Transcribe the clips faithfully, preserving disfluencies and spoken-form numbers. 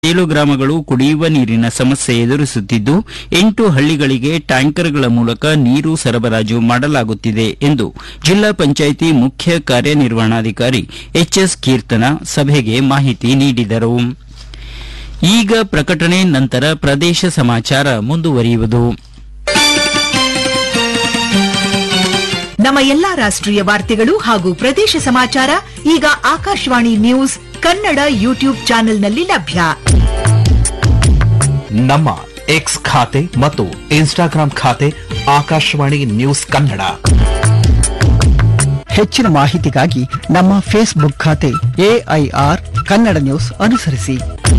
ಏಳು ಗ್ರಾಮಗಳು ಕುಡಿಯುವ ನೀರಿನ ಸಮಸ್ಯೆ ಎದುರಿಸುತ್ತಿದ್ದು ಎಂಟು ಹಳ್ಳಿಗಳಿಗೆ ಟ್ಯಾಂಕರ್ಗಳ ಮೂಲಕ ನೀರು ಸರಬರಾಜು ಮಾಡಲಾಗುತ್ತಿದೆ ಎಂದು ಜಿಲ್ಲಾ ಪಂಚಾಯಿತಿ ಮುಖ್ಯ ಕಾರ್ಯನಿರ್ವಹಣಾಧಿಕಾರಿ ಎಚ್ ಎಸ್ ಕೀರ್ತನ ಸಭೆಗೆ ಮಾಹಿತಿ ನೀಡಿದರು. ಈಗ ಪ್ರಕಟಣೆ ನಂತರ ಪ್ರದೇಶ ಸಮಾಚಾರ ಮುಂದುವರಿಯುವುದು. ನಮ್ಮ ಎಲ್ಲಾ ರಾಷ್ಟ್ರೀಯ ವಾರ್ತೆಗಳು ಹಾಗೂ ಪ್ರದೇಶ ಸಮಾಚಾರ ಈಗ ಆಕಾಶವಾಣಿ ನ್ಯೂಸ್ ಕನ್ನಡ ಯೂಟ್ಯೂಬ್ ಚಾನೆಲ್ನಲ್ಲಿ ಲಭ್ಯ. ನಮ್ಮ ಎಕ್ಸ್ ಖಾತೆ ಮತ್ತು ಇನ್ಸ್ಟಾಗ್ರಾಂ ಖಾತೆ ಆಕಾಶವಾಣಿ ನ್ಯೂಸ್ ಕನ್ನಡ. ಹೆಚ್ಚಿನ ಮಾಹಿತಿಗಾಗಿ ನಮ್ಮ ಫೇಸ್ಬುಕ್ ಖಾತೆ ಎಐಆರ್ ಕನ್ನಡ ನ್ಯೂಸ್ ಅನುಸರಿಸಿ.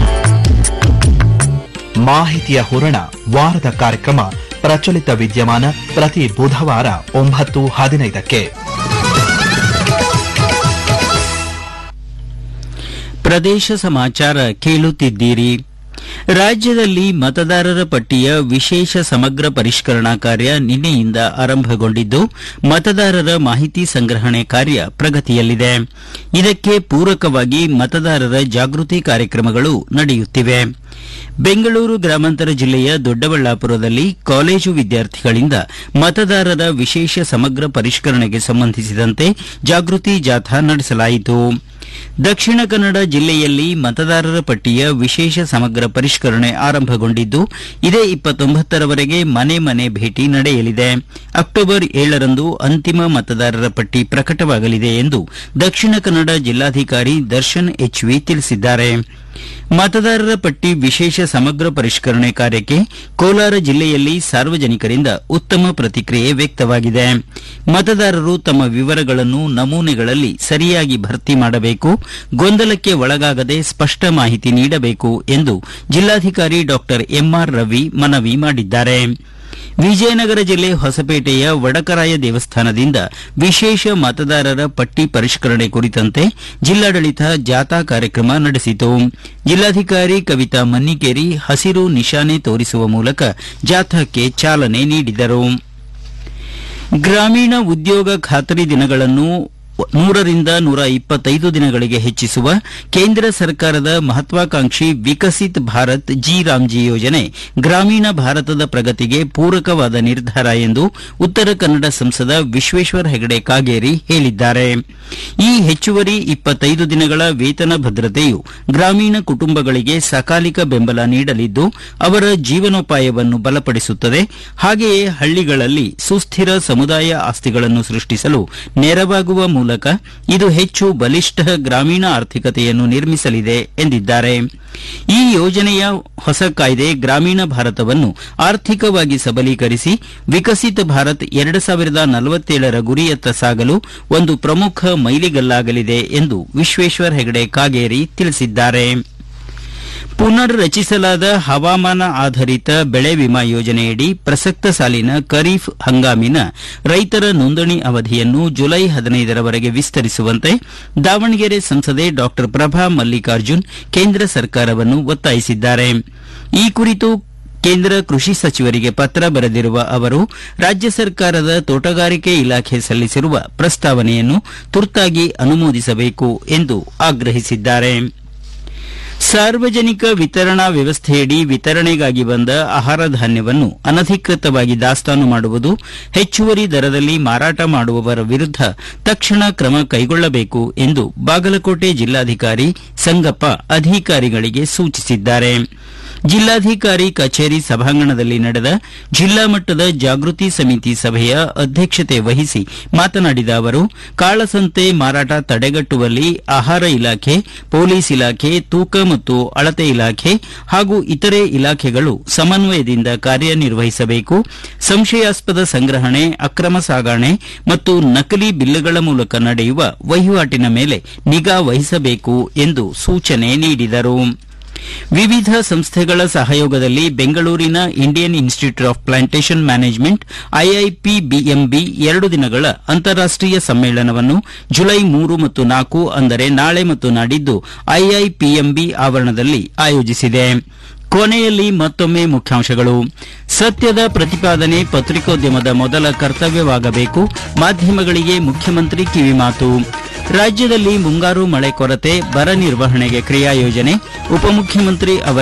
ಮಾಹಿತಿಯ ಹೂರಣ ವಾರದ ಕಾರ್ಯಕ್ರಮ ಪ್ರಚಲಿತ ವಿದ್ಯಮಾನ ಪ್ರತಿ ಬುಧವಾರ ಒಂಬತ್ತು ಹದಿನೈದಕ್ಕೆ. ಪ್ರದೇಶ ಸಮಾಚಾರ ಕೇಳುತ್ತಿದ್ದೀರಿ. ರಾಜ್ಯದಲ್ಲಿ ಮತದಾರರ ಪಟ್ಟಿಯ ವಿಶೇಷ ಸಮಗ್ರ ಪರಿಷ್ಕರಣಾ ಕಾರ್ಯ ನಿನ್ನೆಯಿಂದ ಆರಂಭಗೊಂಡಿದ್ದು ಮತದಾರರ ಮಾಹಿತಿ ಸಂಗ್ರಹಣೆ ಕಾರ್ಯ ಪ್ರಗತಿಯಲ್ಲಿದೆ. ಇದಕ್ಕೆ ಪೂರಕವಾಗಿ ಮತದಾರರ ಜಾಗೃತಿ ಕಾರ್ಯಕ್ರಮಗಳು ನಡೆಯುತ್ತಿವೆ. ಬೆಂಗಳೂರು ಗ್ರಾಮಾಂತರ ಜಿಲ್ಲೆಯ ದೊಡ್ಡಬಳ್ಳಾಪುರದಲ್ಲಿ ಕಾಲೇಜು ವಿದ್ಯಾರ್ಥಿಗಳಿಂದ ಮತದಾರರ ವಿಶೇಷ ಸಮಗ್ರ ಪರಿಷ್ಕರಣೆಗೆ ಸಂಬಂಧಿಸಿದಂತೆ ಜಾಗೃತಿ ಜಾಥಾ ನಡೆಸಲಾಯಿತು. ದಕ್ಷಿಣ ಕನ್ನಡ ಜಿಲ್ಲೆಯಲ್ಲಿ ಮತದಾರರ ಪಟ್ಟಿಯ ವಿಶೇಷ ಸಮಗ್ರ ಪರಿಷ್ಕರಣೆ ಆರಂಭಗೊಂಡಿದ್ದು ಇದೇ ಇಪ್ಪತ್ತೊಂಬತ್ತರವರೆಗೆ ಮನೆ ಮನೆ ಭೇಟಿ ನಡೆಯಲಿದೆ. ಅಕ್ಟೋಬರ್ ಏಳರಂದು ಅಂತಿಮ ಮತದಾರರ ಪಟ್ಟಿ ಪ್ರಕಟವಾಗಲಿದೆ ಎಂದು ದಕ್ಷಿಣ ಕನ್ನಡ ಜಿಲ್ಲಾಧಿಕಾರಿ ದರ್ಶನ್ ಎಚ್ವಿ ತಿಳಿಸಿದ್ದಾರೆ. ಮತದಾರರ ಪಟ್ಟಿ ವಿಶೇಷ ಸಮಗ್ರ ಪರಿಷ್ಕರಣೆ ಕಾರ್ಯಕ್ಕೆ ಕೋಲಾರ ಜಿಲ್ಲೆಯಲ್ಲಿ ಸಾರ್ವಜನಿಕರಿಂದ ಉತ್ತಮ ಪ್ರತಿಕ್ರಿಯೆ ವ್ಯಕ್ತವಾಗಿದೆ. ಮತದಾರರು ತಮ್ಮ ವಿವರಗಳನ್ನು ನಮೂನೆಗಳಲ್ಲಿ ಸರಿಯಾಗಿ ಭರ್ತಿ ಮಾಡಬೇಕು, ಗೊಂದಲಕ್ಕೆ ಒಳಗಾಗದೆ ಸ್ಪಷ್ಟ ಮಾಹಿತಿ ನೀಡಬೇಕು ಎಂದು ಜಿಲ್ಲಾಧಿಕಾರಿ ಡಾ ಎಂಆರ್ ರವಿ ಮನವಿ ಮಾಡಿದ್ದಾರೆ. ವಿಜಯನಗರ ಜಿಲ್ಲೆ ಹೊಸಪೇಟೆಯ ವಡಕರಾಯ ದೇವಸ್ಥಾನದಿಂದ ವಿಶೇಷ ಮತದಾರರ ಪಟ್ಟಿ ಪರಿಷ್ಕರಣೆ ಕುರಿತಂತೆ ಜಿಲ್ಲಾಡಳಿತ ಜಾಥಾ ಕಾರ್ಯಕ್ರಮ ನಡೆಸಿತು. ಜಿಲ್ಲಾಧಿಕಾರಿ ಕವಿತಾ ಮನ್ನಿಕೇರಿ ಹಸಿರು ನಿಶಾನೆ ತೋರಿಸುವ ಮೂಲಕ ಜಾಥಾಕ್ಕೆ ಚಾಲನೆ ನೀಡಿದರು. ಗ್ರಾಮೀಣ ಉದ್ಯೋಗ ಖಾತರಿ ದಿನಗಳನ್ನು ನೂರರಿಂದ ನೂರ ಇಪ್ಪತ್ತೈದು ದಿನಗಳಿಗೆ ಹೆಚ್ಚಿಸುವ ಕೇಂದ್ರ ಸರ್ಕಾರದ ಮಹತ್ವಾಕಾಂಕ್ಷಿ ವಿಕಸಿತ್ ಭಾರತ್ ಜಿ ರಾಮ್ಜಿ ಯೋಜನೆ ಗ್ರಾಮೀಣ ಭಾರತದ ಪ್ರಗತಿಗೆ ಪೂರಕವಾದ ನಿರ್ಧಾರ ಎಂದು ಉತ್ತರ ಕನ್ನಡ ಸಂಸದ ವಿಶ್ವೇಶ್ವರ ಹೆಗಡೆ ಕಾಗೇರಿ ಹೇಳಿದ್ದಾರೆ. ಈ ಹೆಚ್ಚುವರಿ ಇಪ್ಪತ್ತೈದು ದಿನಗಳ ವೇತನ ಭದ್ರತೆಯು ಗ್ರಾಮೀಣ ಕುಟುಂಬಗಳಿಗೆ ಸಕಾಲಿಕ ಬೆಂಬಲ ನೀಡಲಿದ್ದು ಅವರ ಜೀವನೋಪಾಯವನ್ನು ಬಲಪಡಿಸುತ್ತದೆ. ಹಾಗೆಯೇ ಹಳ್ಳಿಗಳಲ್ಲಿ ಸುಸ್ಥಿರ ಸಮುದಾಯ ಆಸ್ತಿಗಳನ್ನು ಸೃಷ್ಟಿಸಲು ನೆರವಾಗುವ ಮೂಲಕ ಇದು ಹೆಚ್ಚು ಬಲಿಷ್ಠ ಗ್ರಾಮೀಣ ಆರ್ಥಿಕತೆಯನ್ನು ನಿರ್ಮಿಸಲಿದೆ ಎಂದಿದ್ದಾರೆ. ಈ ಯೋಜನೆಯ ಹೊಸ ಕಾಯ್ದೆ ಗ್ರಾಮೀಣ ಭಾರತವನ್ನು ಆರ್ಥಿಕವಾಗಿ ಸಬಲೀಕರಿಸಿ ವಿಕಸಿತ ಭಾರತ್ ಎರಡು ಸಾವಿರದ ನಲವತ್ತೇಳರ ಗುರಿಯತ್ತ ಸಾಗಲು ಒಂದು ಪ್ರಮುಖ ಮೈಲಿಗಲ್ಲಾಗಲಿದೆ ಎಂದು ವಿಶ್ವೇಶ್ವರ ಹೆಗಡೆ ಕಾಗೇರಿ ತಿಳಿಸಿದ್ದಾರೆ. ಪುನರ್ ರಚಿಸಲಾದ ಹವಾಮಾನ ಆಧಾರಿತ ಬೆಳೆ ವಿಮಾ ಯೋಜನೆಯಡಿ ಪ್ರಸಕ್ತ ಸಾಲಿನ ಖರೀಫ್ ಹಂಗಾಮಿನ ರೈತರ ನೋಂದಣಿ ಅವಧಿಯನ್ನು ಜುಲೈ ಹದಿನೈದರವರೆಗೆ ವಿಸ್ತರಿಸುವಂತೆ ದಾವಣಗೆರೆ ಸಂಸದೆ ಡಾ ಪ್ರಭಾ ಮಲ್ಲಿಕಾರ್ಜುನ್ ಕೇಂದ್ರ ಸರ್ಕಾರವನ್ನು ಒತ್ತಾಯಿಸಿದ್ದಾರೆ. ಈ ಕುರಿತು ಕೇಂದ್ರ ಕೃಷಿ ಸಚಿವರಿಗೆ ಪತ್ರ ಬರೆದಿರುವ ಅವರು ರಾಜ್ಯ ಸರ್ಕಾರದ ತೋಟಗಾರಿಕೆ ಇಲಾಖೆ ಸಲ್ಲಿಸಿರುವ ಪ್ರಸ್ತಾವನೆಯನ್ನು ತುರ್ತಾಗಿ ಅನುಮೋದಿಸಬೇಕು ಎಂದು ಆಗ್ರಹಿಸಿದ್ದಾರೆ. ಸಾರ್ವಜನಿಕ ವಿತರಣಾ ವ್ಯವಸ್ಥೆಯಡಿ ವಿತರಣೆಗಾಗಿ ಬಂದ ಆಹಾರ ಧಾನ್ಯವನ್ನು ಅನಧಿಕೃತವಾಗಿ ದಾಸ್ತಾನು ಮಾಡುವುದು, ಹೆಚ್ಚುವರಿ ದರದಲ್ಲಿ ಮಾರಾಟ ಮಾಡುವವರ ವಿರುದ್ಧ ತಕ್ಷಣ ಕ್ರಮ ಕೈಗೊಳ್ಳಬೇಕು ಎಂದು ಬಾಗಲಕೋಟೆ ಜಿಲ್ಲಾಧಿಕಾರಿ ಸಂಗಪ್ಪ ಅಧಿಕಾರಿಗಳಿಗೆ ಸೂಚಿಸಿದ್ದಾರೆ. ಜಿಲ್ಲಾಧಿಕಾರಿ ಕಚೇರಿ ಸಭಾಂಗಣದಲ್ಲಿ ನಡೆದ ಜಿಲ್ಲಾ ಮಟ್ಟದ ಜಾಗೃತಿ ಸಮಿತಿ ಸಭೆಯ ಅಧ್ಯಕ್ಷತೆ ವಹಿಸಿ ಮಾತನಾಡಿದ ಅವರು, ಕಾಳಸಂತೆ ಮಾರಾಟ ತಡೆಗಟ್ಟುವಲ್ಲಿ ಆಹಾರ ಇಲಾಖೆ, ಪೊಲೀಸ್ ಇಲಾಖೆ, ತೂಕ ಮತ್ತು ಅಳತೆ ಇಲಾಖೆ ಹಾಗೂ ಇತರೆ ಇಲಾಖೆಗಳು ಸಮನ್ವಯದಿಂದ ಕಾರ್ಯನಿರ್ವಹಿಸಬೇಕು. ಸಂಶಯಾಸ್ಪದ ಸಂಗ್ರಹಣೆ, ಅಕ್ರಮ ಸಾಗಣೆ ಮತ್ತು ನಕಲಿ ಬಿಲ್ಗಳ ಮೂಲಕ ನಡೆಯುವ ವಹಿವಾಟಿನ ಮೇಲೆ ನಿಗಾ ವಹಿಸಬೇಕು ಎಂದು ಸೂಚನೆ ನೀಡಿದರು. ವಿವಿಧ ಸಂಸ್ಥೆಗಳ ಸಹಯೋಗದಲ್ಲಿ ಬೆಂಗಳೂರಿನ Indian institute of plantation management ಐಐಪಿಬಿಎಂಬಿ ಎರಡು ದಿನಗಳ ಅಂತಾರಾಷ್ಟೀಯ ಸಮ್ಮೇಳನವನ್ನು ಜುಲೈ ಮೂರು ಮತ್ತು ನಾಲ್ಕು ಅಂದರೆ ನಾಳೆ ಮತ್ತು ನಾಡಿದ್ದು ಐಐಪಿಎಂಬಿ ಆವರಣದಲ್ಲಿ ಆಯೋಜಿಸಿದೆ. ಕೊನೆಯಲ್ಲಿ ಮತ್ತೊಮ್ಮೆ ಮುಖ್ಯಾಂಶಗಳು. ಸತ್ಯದ ಪ್ರತಿಪಾದನೆ ಪತ್ರಿಕೋದ್ಯಮದ ಮೊದಲ ಕರ್ತವ್ಯವಾಗಬೇಕು, ಮಾಧ್ಯಮಗಳಿಗೆ ಮುಖ್ಯಮಂತ್ರಿ ಕಿವಿಮಾತು. ರಾಜ್ಯದಲ್ಲಿ ಮುಂಗಾರು ಮಳೆ ಕೊರತೆ, ಬರ ನಿರ್ವಹಣೆಗೆ ಕ್ರಿಯಾ ಯೋಜನೆ. ಉಪಮುಖ್ಯಮಂತ್ರಿ ಅವರ